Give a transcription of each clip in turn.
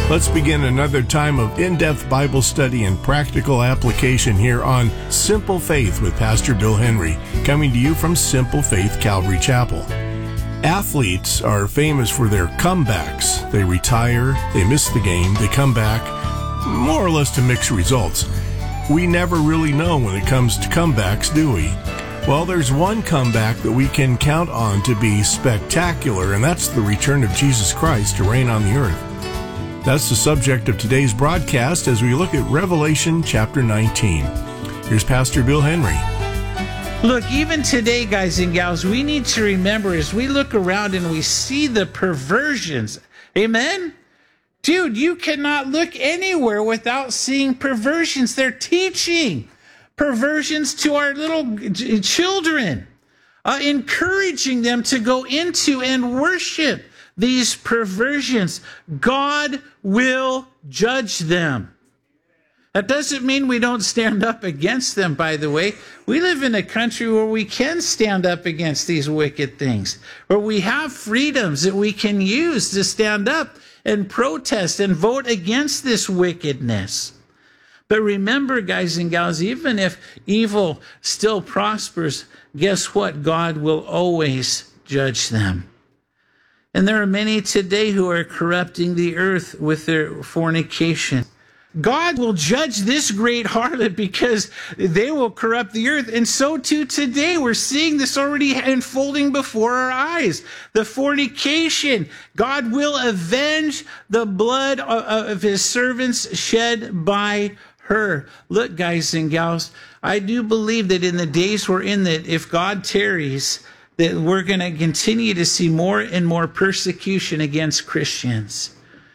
Let's begin another time of in-depth Bible study and practical application here on Simple Faith with Pastor Bill Henry, coming to you from Simple Faith Calvary Chapel. Athletes are famous for their comebacks. They retire, they miss the game, they come back, more or less to mixed results. We never really know when it comes to comebacks, do we? Well, there's one comeback that we can count on to be spectacular, and that's the return of Jesus Christ to reign on the earth. That's the subject of today's broadcast as we look at Revelation chapter 19. Here's Pastor Bill Henry. Look, even today, guys and gals, we need to remember as we look around and we see the perversions. Amen? Dude, you cannot look anywhere without seeing perversions. They're teaching perversions to our little children, encouraging them to go into and worship these perversions. God will judge them. That doesn't mean we don't stand up against them, by the way. We live in a country where we can stand up against these wicked things, where we have freedoms that we can use to stand up and protest and vote against this wickedness. But remember, guys and gals, even if evil still prospers, guess what? God will always judge them. And there are many today who are corrupting the earth with their fornication. God will judge this great harlot because they will corrupt the earth. And so too today, we're seeing this already unfolding before our eyes. The fornication. God will avenge the blood of his servants shed by her. Look, guys and gals, I do believe that in the days we're in, that if God tarries, that we're going to continue to see more and more persecution against Christians.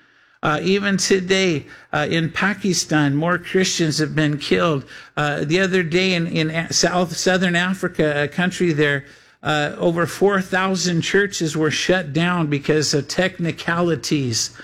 Even today, in Pakistan, more Christians have been killed. The other day in southern Africa, a country there, over 4,000 churches were shut down because of technicalities.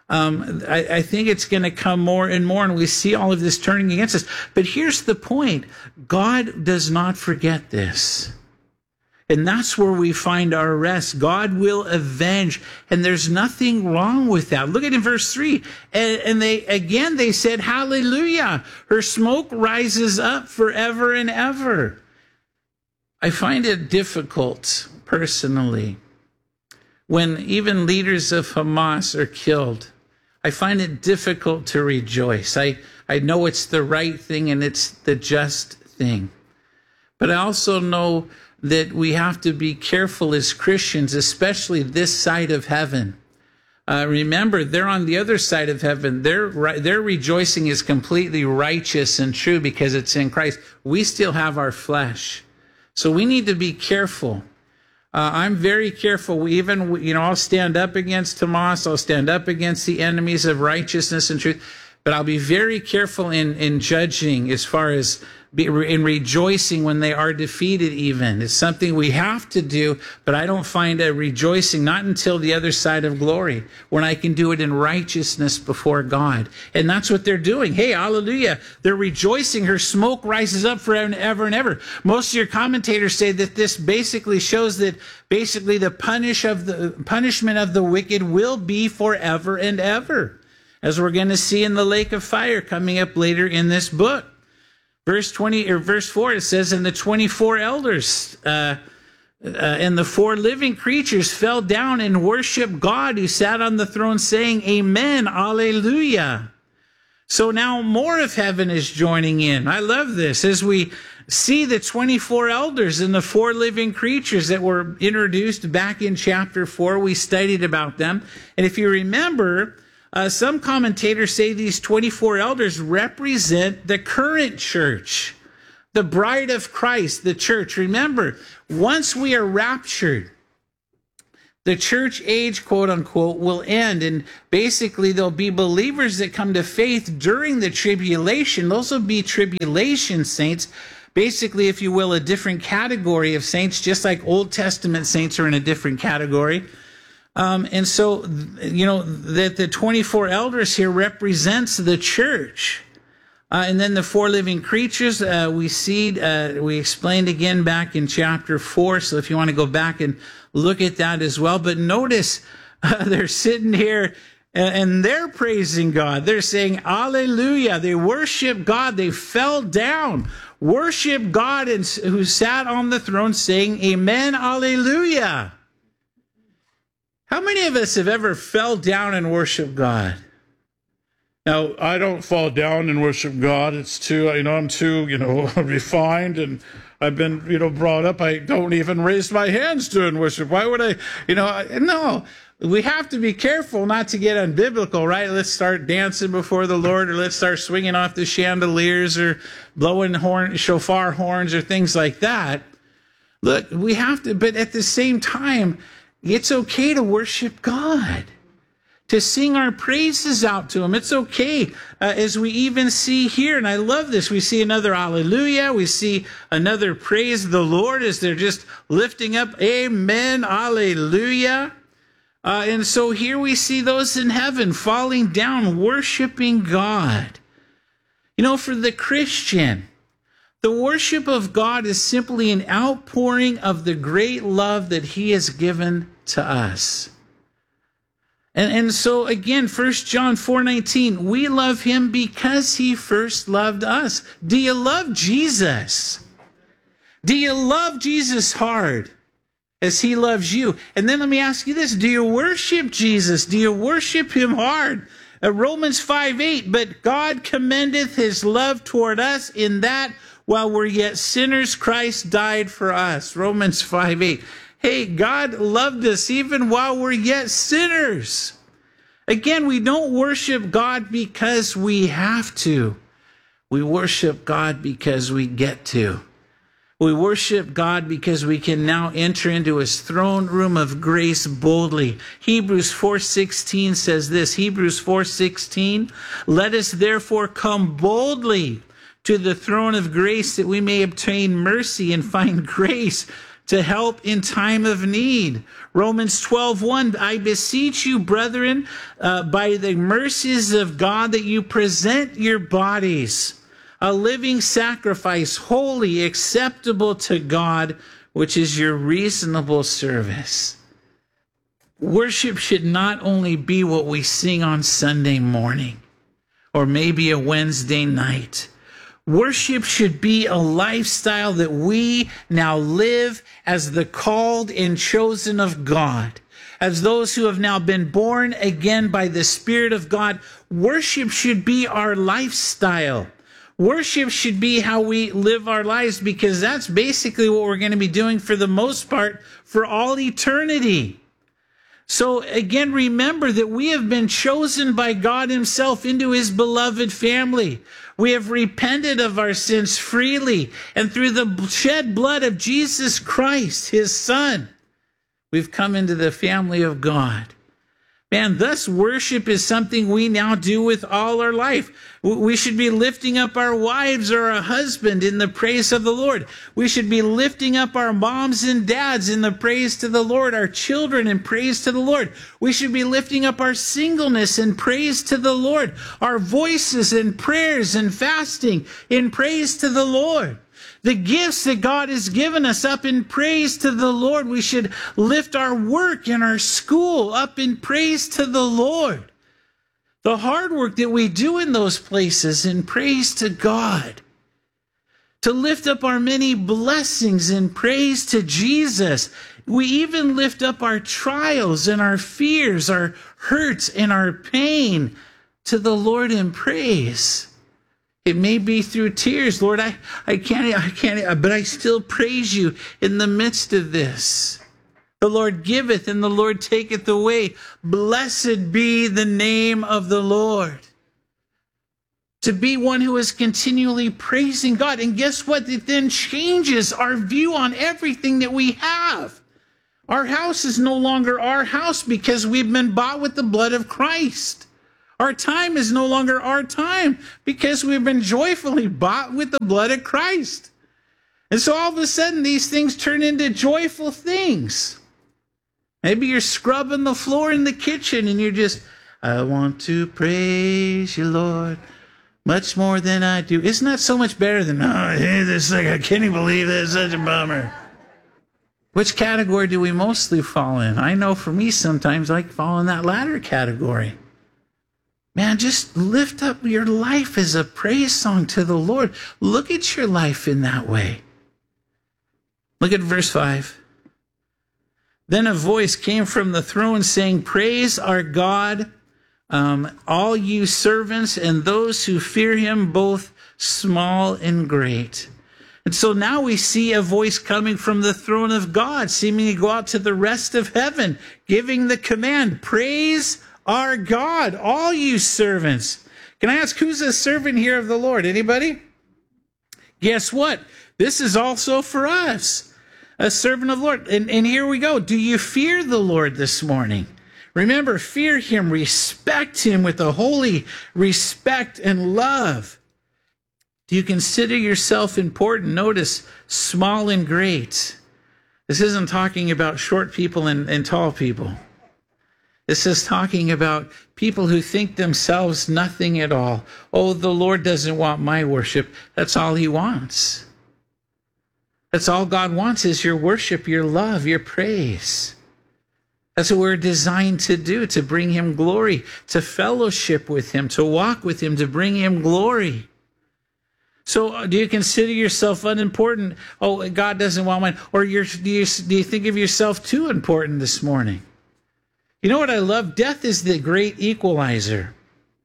I think it's going to come more and more, and we see all of this turning against us. But here's the point. God does not forget this. And that's where we find our rest. God will avenge, and there's nothing wrong with that. Look at in verse 3. And they said, hallelujah. Her smoke rises up forever and ever. I find it difficult, personally, when even leaders of Hamas are killed. I find it difficult to rejoice. I know it's the right thing and it's the just thing. But I also know that we have to be careful as Christians, especially this side of heaven. Remember, they're on the other side of heaven. Their rejoicing is completely righteous and true because it's in Christ. We still have our flesh. So we need to be careful. I'm very careful. I'll stand up against Hamas. I'll stand up against the enemies of righteousness and truth. But I'll be very careful in judging as far as in rejoicing when they are defeated even. It's something we have to do, but I don't find a rejoicing not until the other side of glory, when I can do it in righteousness before God. And that's what they're doing. Hey, hallelujah. They're rejoicing. Her smoke rises up forever and ever and ever. Most of your commentators say that this basically shows that the punishment of the wicked will be forever and ever, as we're going to see in the lake of fire coming up later in this book. Verse 4, it says, and the 24 elders and the 4 living creatures fell down and worshiped God who sat on the throne, saying, Amen, Alleluia. So now more of heaven is joining in. I love this. As we see the 24 elders and the 4 living creatures that were introduced back in chapter 4, we studied about them. And if you remember, some commentators say these 24 elders represent the current church, the bride of Christ, the church. Remember, once we are raptured, the church age, quote unquote, will end. And basically, there'll be believers that come to faith during the tribulation. Those will be tribulation saints. Basically, if you will, a different category of saints, just like Old Testament saints are in a different category. And so, that the 24 elders here represents the church. And then the 4 living creatures, we explained again back in chapter 4. So if you want to go back and look at that as well. But notice, they're sitting here and they're praising God. They're saying, hallelujah. They worship God. They fell down, worship God who sat on the throne, saying, amen, hallelujah. How many of us have ever fell down and worshiped God? Now, I don't fall down and worship God. It's too, I'm too, refined, and I've been, brought up. I don't even raise my hands during worship. Why would I, no. We have to be careful not to get unbiblical, right? Let's start dancing before the Lord, or let's start swinging off the chandeliers, or blowing shofar horns, or things like that. Look, we have to, but at the same time, it's okay to worship God, to sing our praises out to him. It's okay, as we even see here, and I love this, we see another hallelujah, we see another praise the Lord as they're just lifting up, amen, hallelujah. And so here we see those in heaven falling down, worshiping God. For the Christian, the worship of God is simply an outpouring of the great love that he has given to us. And so again, 1 John 4:19, we love him because he first loved us. Do you love Jesus? Do you love Jesus hard as he loves you? And then let me ask you this, do you worship Jesus? Do you worship him hard? Romans 5:8, but God commendeth his love toward us in that while we're yet sinners, Christ died for us. Romans 5:8. Hey, God loved us even while we're yet sinners. Again, we don't worship God because we have to. We worship God because we get to. We worship God because we can now enter into his throne room of grace boldly. Hebrews 4:16 says this, Hebrews 4:16, let us therefore come boldly to the throne of grace that we may obtain mercy and find grace to help in time of need. Romans 12:1, I beseech you, brethren, by the mercies of God, that you present your bodies a living sacrifice, holy, acceptable to God, which is your reasonable service. Worship should not only be what we sing on Sunday morning or maybe a Wednesday night. Worship should be a lifestyle that we now live as the called and chosen of God, as those who have now been born again by the Spirit of God. Worship should be our lifestyle. Worship should be how we live our lives, because that's basically what we're going to be doing for the most part for all eternity. So again, remember that we have been chosen by God himself into his beloved family. We have repented of our sins freely, and through the shed blood of Jesus Christ, his Son, we've come into the family of God. Man, thus worship is something we now do with all our life. We should be lifting up our wives or our husband in the praise of the Lord. We should be lifting up our moms and dads in the praise to the Lord, our children in praise to the Lord. We should be lifting up our singleness in praise to the Lord, our voices in prayers and fasting in praise to the Lord. The gifts that God has given us up in praise to the Lord. We should lift our work and our school up in praise to the Lord. The hard work that we do in those places in praise to God. To lift up our many blessings in praise to Jesus. We even lift up our trials and our fears, our hurts and our pain to the Lord in praise. It may be through tears. Lord, I can't, but I still praise you in the midst of this. The Lord giveth and the Lord taketh away. Blessed be the name of the Lord. To be one who is continually praising God. And guess what? It then changes our view on everything that we have. Our house is no longer our house because we've been bought with the blood of Christ. Our time is no longer our time because we've been joyfully bought with the blood of Christ. And so all of a sudden, these things turn into joyful things. Maybe you're scrubbing the floor in the kitchen and you're just, I want to praise you, Lord, much more than I do. Isn't that so much better than, I can't even believe this, such a bummer. Which category do we mostly fall in? I know for me, sometimes I fall in that latter category. Man, just lift up your life as a praise song to the Lord. Look at your life in that way. Look at verse 5. Then a voice came from the throne saying, praise our God, all you servants and those who fear him, both small and great. And so now we see a voice coming from the throne of God, seeming to go out to the rest of heaven, giving the command, praise our God, all you servants. Can I ask, who's a servant here of the Lord? Anybody? Guess what? This is also for us, a servant of the Lord. And here we go. Do you fear the Lord this morning? Remember, fear him, respect him with a holy respect and love. Do you consider yourself important? Notice, small and great. This isn't talking about short people and tall people. This is talking about people who think themselves nothing at all. Oh, the Lord doesn't want my worship. That's all he wants. That's all God wants is your worship, your love, your praise. That's what we're designed to do, to bring him glory, to fellowship with him, to walk with him, to bring him glory. So do you consider yourself unimportant? Oh, God doesn't want mine. Or do you think of yourself too important this morning? You know what I love? Death is the great equalizer.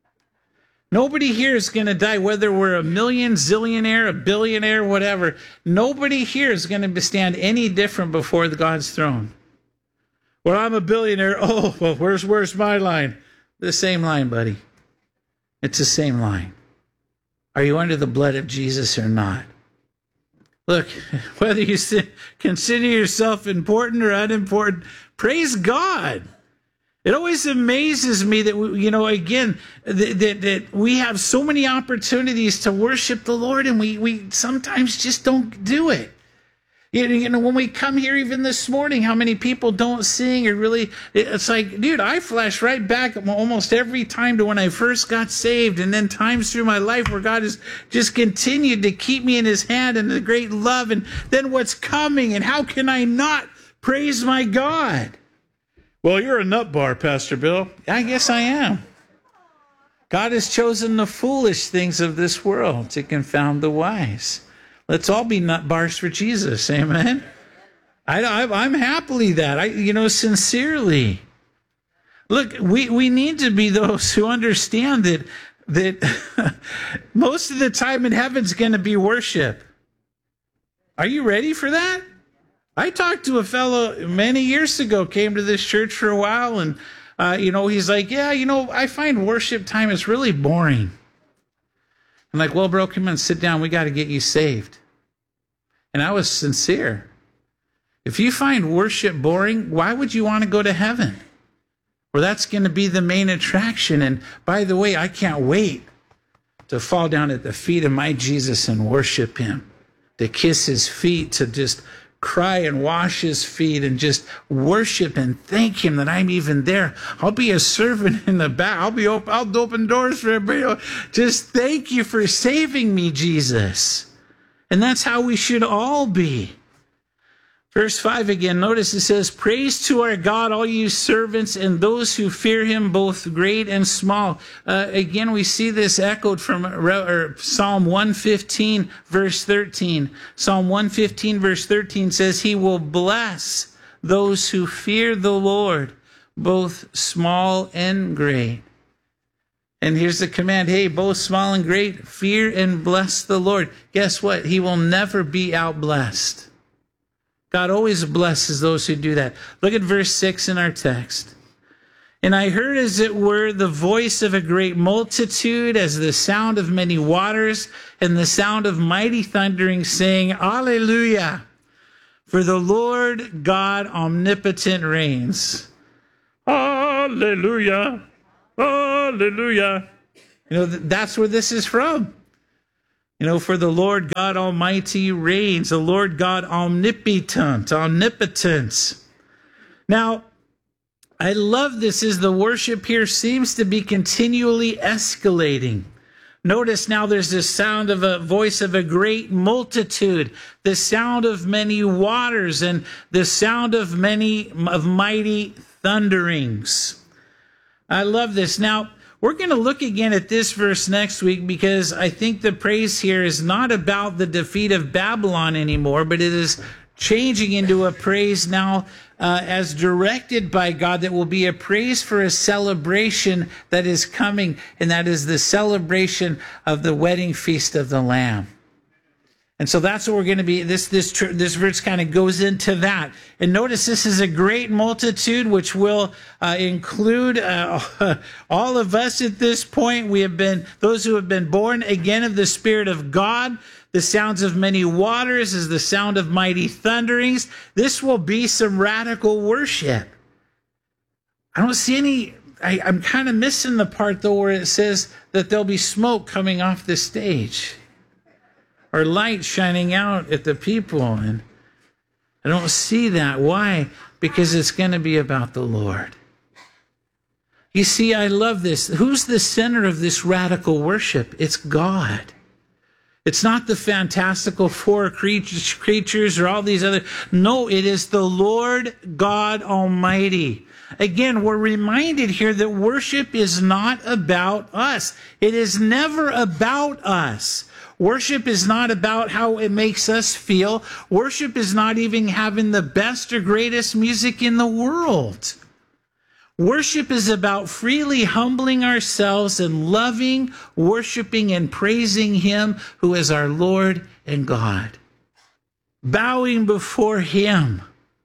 Nobody here is going to die, whether we're a million, zillionaire, a billionaire, whatever. Nobody here is going to stand any different before God's throne. Well, I'm a billionaire. Oh, well, where's my line? The same line, buddy. It's the same line. Are you under the blood of Jesus or not? Look, whether you consider yourself important or unimportant, praise God. It always amazes me that, that we have so many opportunities to worship the Lord, and we sometimes just don't do it. When we come here, even this morning, how many people don't sing or really, it's like, dude, I flash right back almost every time to when I first got saved, and then times through my life where God has just continued to keep me in his hand and the great love, and then what's coming, and how can I not praise my God? Well, you're a nut bar, Pastor Bill. I guess I am. God has chosen the foolish things of this world to confound the wise. Let's all be nut bars for Jesus. Amen. I'm happily that. Sincerely. Look, we need to be those who understand that most of the time in heaven's going to be worship. Are you ready for that? I talked to a fellow many years ago, came to this church for a while, and he's like, I find worship time is really boring. I'm like, well, bro, come on, sit down. We got to get you saved. And I was sincere. If you find worship boring, why would you want to go to heaven? Well, that's going to be the main attraction. And by the way, I can't wait to fall down at the feet of my Jesus and worship him, to kiss his feet, to just cry and wash his feet and just worship and thank him that I'm even there. I'll be a servant in the back. I'll open doors for everybody. Just thank you for saving me, Jesus. And that's how we should all be. Verse 5 again, notice it says, praise to our God, all you servants and those who fear him, both great and small. Again, we see this echoed from Psalm 115, verse 13. Psalm 115, verse 13 says, he will bless those who fear the Lord, both small and great. And here's the command, hey, both small and great, fear and bless the Lord. Guess what? He will never be outblessed. God always blesses those who do that. Look at verse 6 in our text. And I heard, as it were, the voice of a great multitude, as the sound of many waters, and the sound of mighty thundering, saying, Alleluia! For the Lord God omnipotent reigns. Alleluia! Alleluia! That's where this is from. For the Lord God Almighty reigns, the Lord God omnipotence. Now, I love this as the worship here seems to be continually escalating. Notice now there's the sound of a voice of a great multitude, the sound of many waters, and the sound of mighty thunderings. I love this. Now, We're going to look again at this verse next week, because I think the praise here is not about the defeat of Babylon anymore, but it is changing into a praise now as directed by God, that will be a praise for a celebration that is coming, and that is the celebration of the wedding feast of the Lamb. And so that's what we're going to be. This verse kind of goes into that. And notice this is a great multitude, which will include all of us at this point. We have been those who have been born again of the Spirit of God. The sounds of many waters is the sound of mighty thunderings. This will be some radical worship. I don't see any. I'm kind of missing the part though where it says that there'll be smoke coming off the stage, or light shining out at the people. And I don't see that. Why? Because it's going to be about the Lord. You see, I love this. Who's the center of this radical worship? It's God. It's not the fantastical four creatures or all these other. No, it is the Lord God Almighty. Again, we're reminded here that worship is not about us. It is never about us. Worship is not about how it makes us feel. Worship is not even having the best or greatest music in the world. Worship is about freely humbling ourselves and loving, worshiping, and praising Him who is our Lord and God. Bowing before Him.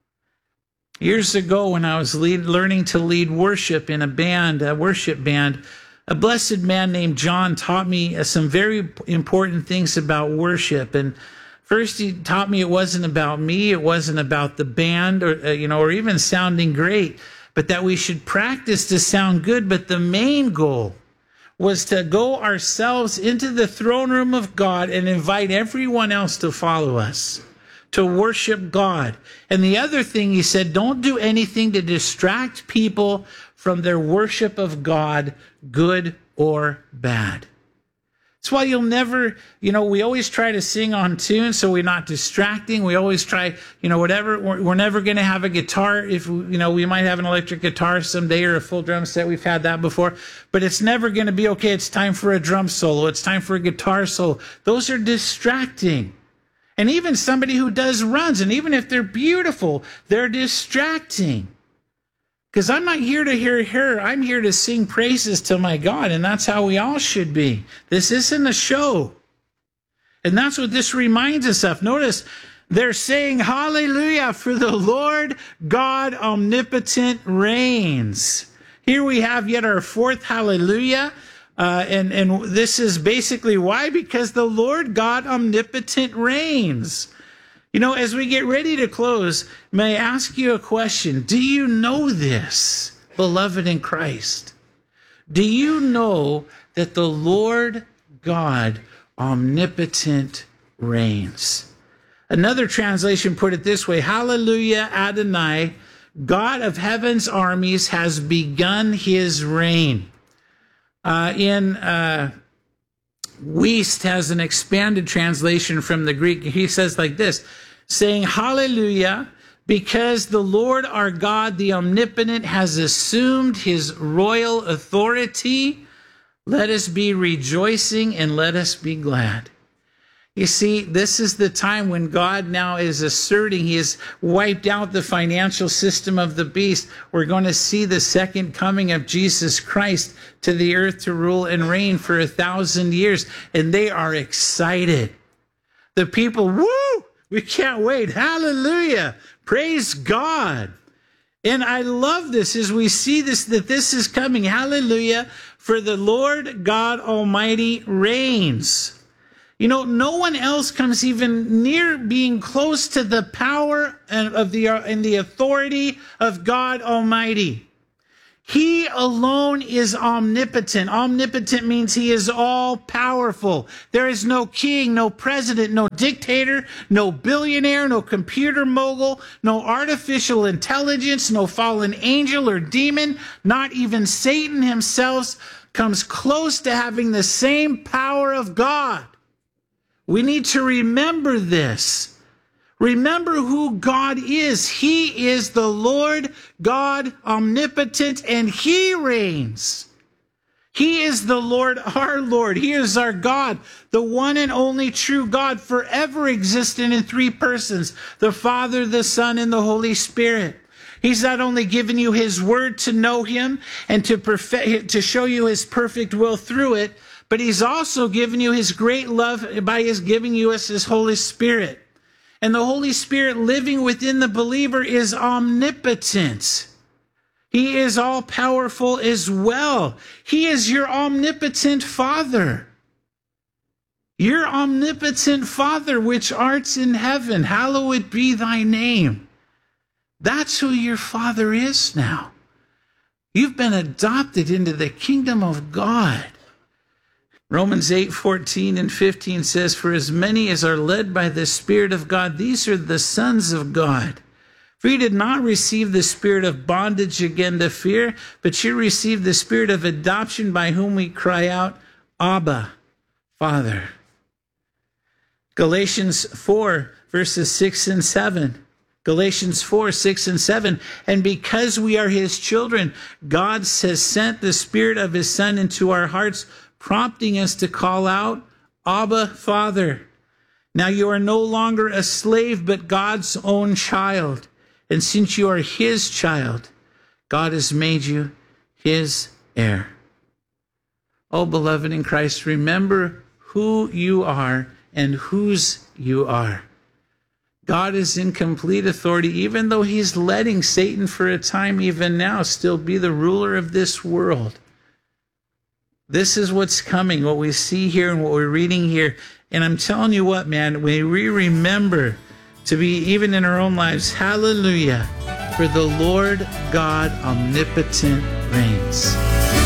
Years ago, when I was learning to lead worship in a worship band, a blessed man named John taught me some very important things about worship. And first, he taught me it wasn't about me, it wasn't about the band, or even sounding great, but that we should practice to sound good. But the main goal was to go ourselves into the throne room of God and invite everyone else to follow us, to worship God. And the other thing he said, don't do anything to distract people from their worship of God, good or bad. That's why you'll never, we always try to sing on tune so we're not distracting. We always try, whatever. We're never going to have a guitar. If, we might have an electric guitar someday or a full drum set. We've had that before. But it's never going to be, okay, it's time for a drum solo. It's time for a guitar solo. Those are distracting. And even somebody who does runs, and even if they're beautiful, they're distracting. Because I'm not here to hear her. I'm here to sing praises to my God, and that's how we all should be. This isn't a show. And that's what this reminds us of. Notice, they're saying, hallelujah, for the Lord God omnipotent reigns. Here we have yet our fourth hallelujah. And this is basically why? Because the Lord God omnipotent reigns. As we get ready to close, may I ask you a question? Do you know this, beloved in Christ? Do you know that the Lord God omnipotent reigns? Another translation put it this way: Hallelujah, Adonai, God of heaven's armies has begun his reign. Wuest has an expanded translation from the Greek. He says like this, saying, hallelujah, because the Lord our God, the omnipotent, has assumed his royal authority. Let us be rejoicing and let us be glad. You see, this is the time when God now is asserting he has wiped out the financial system of the beast. We're going to see the second coming of Jesus Christ to the earth to rule and reign for 1,000 years. And they are excited. The people, woo, we can't wait. Hallelujah. Praise God. And I love this as we see this, that this is coming. Hallelujah. For the Lord God Almighty reigns. No one else comes even near being close to the power and the authority of God Almighty. He alone is omnipotent. Omnipotent means he is all powerful. There is no king, no president, no dictator, no billionaire, no computer mogul, no artificial intelligence, no fallen angel or demon, not even Satan himself comes close to having the same power of God. We need to remember this. Remember who God is. He is the Lord God omnipotent, and he reigns. He is the Lord, our Lord. He is our God, the one and only true God, forever existent in three persons, the Father, the Son, and the Holy Spirit. He's not only given you his word to know him and to show you his perfect will through it, but he's also given you his great love by his giving you us his Holy Spirit. And the Holy Spirit living within the believer is omnipotent. He is all powerful as well. He is your omnipotent Father. Your omnipotent Father, which art in heaven, hallowed be thy name. That's who your Father is now. You've been adopted into the kingdom of God. Romans 8:14 and 15 says, for as many as are led by the Spirit of God, these are the sons of God. For you did not receive the spirit of bondage again to fear, but you received the spirit of adoption by whom we cry out, Abba, Father. Galatians 4, verses 6 and 7. Galatians 4, 6 and 7. And because we are his children, God has sent the Spirit of his Son into our hearts, prompting us to call out, Abba, Father. Now you are no longer a slave, but God's own child. And since you are his child, God has made you his heir. Oh, beloved in Christ, remember who you are and whose you are. God is in complete authority, even though he's letting Satan for a time, even now, still be the ruler of this world. This is what's coming, what we see here and what we're reading here. And I'm telling you what, man, when we remember to be, even in our own lives, hallelujah, for the Lord God omnipotent reigns.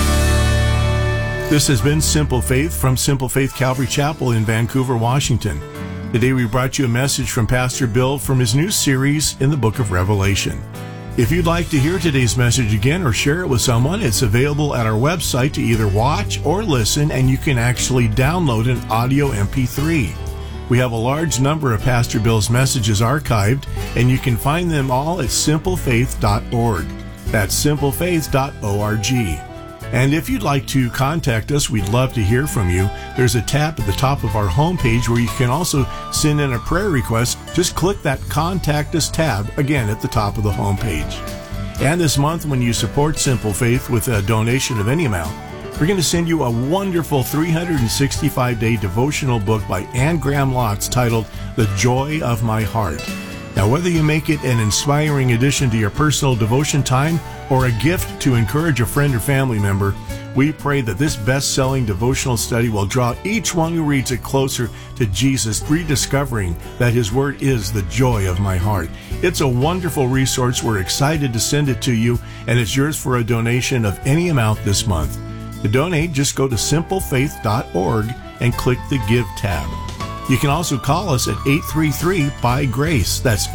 This has been Simple Faith from Simple Faith Calvary Chapel in Vancouver, Washington. Today we brought you a message from Pastor Bill from his new series in the book of Revelation. If you'd like to hear today's message again or share it with someone, it's available at our website to either watch or listen, and you can actually download an audio MP3. We have a large number of Pastor Bill's messages archived, and you can find them all at simplefaith.org. That's simplefaith.org. And if you'd like to contact us, we'd love to hear from you. There's a tab at the top of our homepage where you can also send in a prayer request. Just click that Contact Us tab, again, at the top of the homepage. And this month, when you support Simple Faith with a donation of any amount, we're going to send you a wonderful 365-day devotional book by Anne Graham Lotz titled The Joy of My Heart. Now, whether you make it an inspiring addition to your personal devotion time or a gift to encourage a friend or family member, we pray that this best-selling devotional study will draw each one who reads it closer to Jesus, rediscovering that his word is the joy of my heart. It's a wonderful resource. We're excited to send it to you, and it's yours for a donation of any amount this month. To donate, just go to simplefaith.org and click the Give tab. You can also call us at 833-BY-GRACE. That's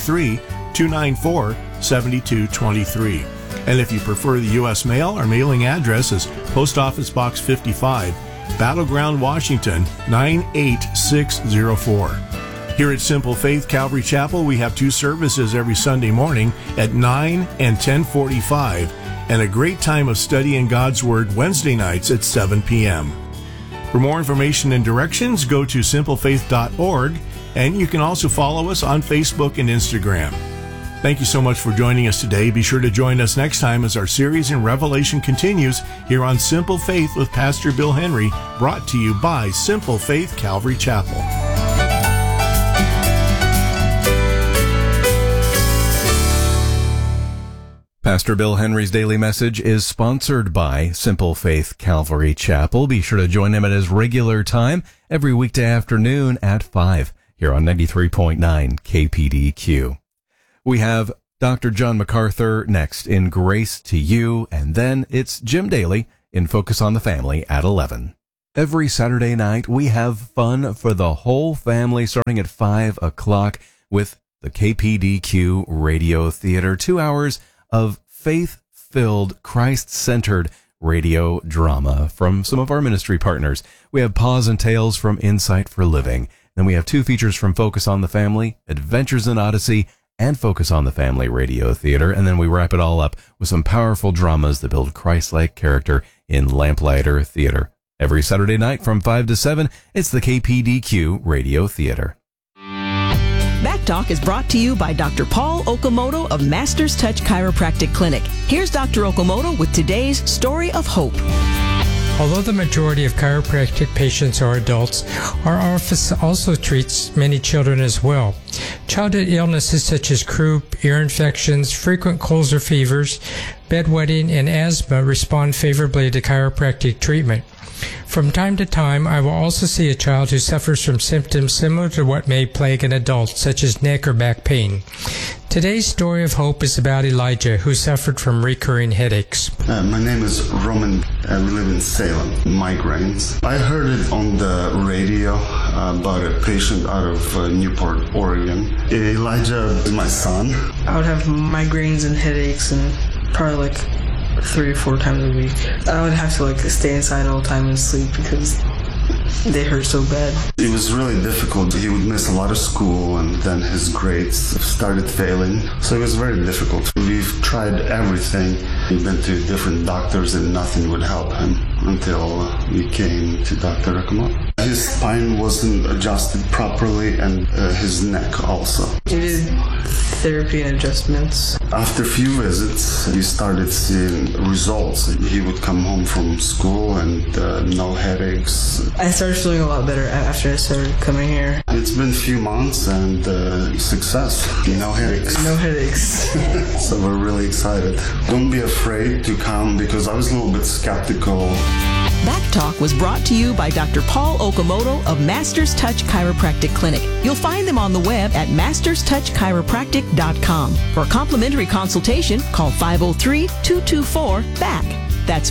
833-294-7223. And if you prefer the U.S. mail, our mailing address is Post Office Box 55, Battleground, Washington, 98604. Here at Simple Faith Calvary Chapel, we have two services every Sunday morning at 9 and 10:45. And a great time of studying God's Word Wednesday nights at 7 p.m. For more information and directions, go to simplefaith.org, and you can also follow us on Facebook and Instagram. Thank you so much for joining us today. Be sure to join us next time as our series in Revelation continues here on Simple Faith with Pastor Bill Henry, brought to you by Simple Faith Calvary Chapel. Pastor Bill Henry's daily message is sponsored by Simple Faith Calvary Chapel. Be sure to join him at his regular time every weekday afternoon at 5 here on 93.9 KPDQ. We have Dr. John MacArthur next in Grace to You, and then it's Jim Daly in Focus on the Family at 11. Every Saturday night, we have fun for the whole family starting at 5 o'clock with the KPDQ Radio Theater. 2 hours of faith-filled, Christ-centered radio drama from some of our ministry partners. We have Pause and Tales from Insight for Living. Then we have 2 features from Focus on the Family, Adventures in Odyssey, and Focus on the Family Radio Theater. And then we wrap it all up with some powerful dramas that build Christ-like character in Lamplighter Theater. Every Saturday night from 5 to 7, it's the KPDQ Radio Theater. Back Talk is brought to you by Dr. Paul Okamoto of Masters Touch Chiropractic Clinic. Here's Dr. Okamoto with today's Story of Hope. Although the majority of chiropractic patients are adults, our office also treats many children as well. Childhood illnesses such as croup, ear infections, frequent colds or fevers, bedwetting, and asthma respond favorably to chiropractic treatment. From time to time, I will also see a child who suffers from symptoms similar to what may plague an adult, such as neck or back pain. Today's Story of Hope is about Elijah, who suffered from recurring headaches. My name is Roman. We live in Salem. Migraines. I heard it on the radio about a patient out of Newport, Oregon. Elijah is my son. I would have migraines and headaches and probably 3 or 4 times a week. I would have to stay inside all the time and sleep because they hurt so bad. It was really difficult. He would miss a lot of school and then his grades started failing. So it was very difficult. We've tried everything. We've been to different doctors and nothing would help him until we came to Dr. Okamoto. His spine wasn't adjusted properly and his neck also. We did therapy and adjustments. After a few visits, we started seeing results. He would come home from school and no headaches. I started feeling a lot better after I started coming here. It's been a few months and success. No headaches. No headaches. So we're really excited. Don't be afraid to come because I was a little bit skeptical. Back Talk was brought to you by Dr. Paul Okamoto of Masters Touch Chiropractic Clinic. You'll find them on the web at masterstouchchiropractic.com. For a complimentary consultation, call 503-224-BACK. That's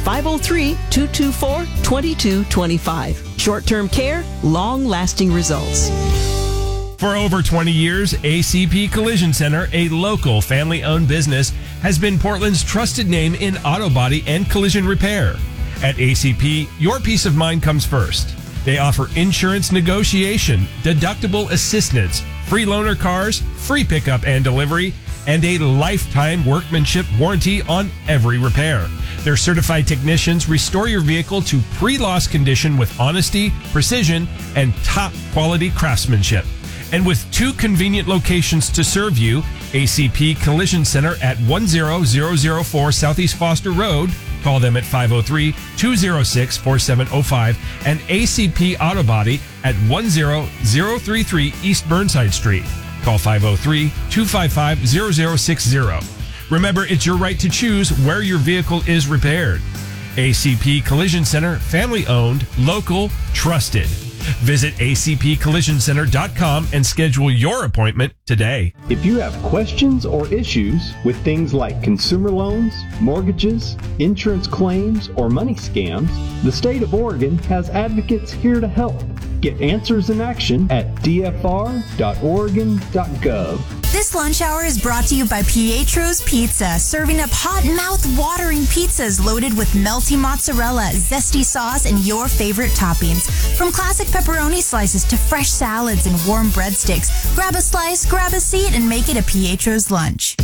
503-224-2225. Short-term care, long-lasting results. For over 20 years, ACP Collision Center, a local family-owned business, has been Portland's trusted name in auto body and collision repair. At ACP, your peace of mind comes first. They offer insurance negotiation, deductible assistance, free loaner cars, free pickup and delivery, and a lifetime workmanship warranty on every repair. Their certified technicians restore your vehicle to pre-loss condition with honesty, precision, and top quality craftsmanship. And with 2 convenient locations to serve you, ACP Collision Center at 10004 Southeast Foster Road, call them at 503-206-4705, and ACP Auto Body at 10033 East Burnside Street. Call 503-255-0060. Remember, it's your right to choose where your vehicle is repaired. ACP Collision Center, family owned, local, trusted. Visit acpcollisioncenter.com and schedule your appointment today. If you have questions or issues with things like consumer loans, mortgages, insurance claims, or money scams, the state of Oregon has advocates here to help. Get answers in action at dfr.oregon.gov. This lunch hour is brought to you by Pietro's Pizza, serving up hot, mouth-watering pizzas loaded with melty mozzarella, zesty sauce, and your favorite toppings. From classic pepperoni slices to fresh salads and warm breadsticks, grab a slice, grab a seat, and make it a Pietro's lunch.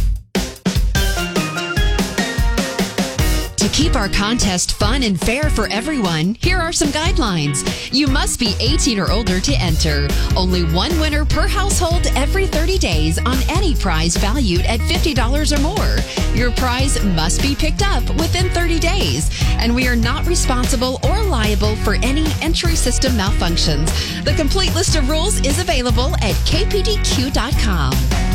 To keep our contest fun and fair for everyone, here are some guidelines. You must be 18 or older to enter. Only one winner per household every 30 days on any prize valued at $50 or more. Your prize must be picked up within 30 days, and we are not responsible or liable for any entry system malfunctions. The complete list of rules is available at kpdq.com.